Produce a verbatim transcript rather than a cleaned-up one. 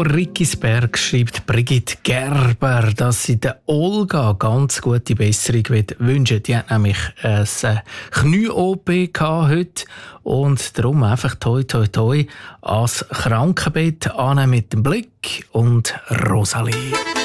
von Rickisberg schreibt Brigitte Gerber, dass sie der Olga ganz gute Besserung wünschen. Die hat nämlich ein Knie-O P heute und darum einfach toi toi toi ans Krankenbett an mit dem Blick und Rosalie.